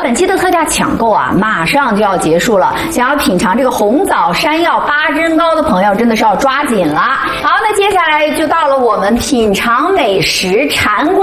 本期的特价抢购啊，马上就要结束了。想要品尝这个红枣山药8珍糕的朋友，真的是要抓紧了。好，那接下来就到了我们品尝美食馋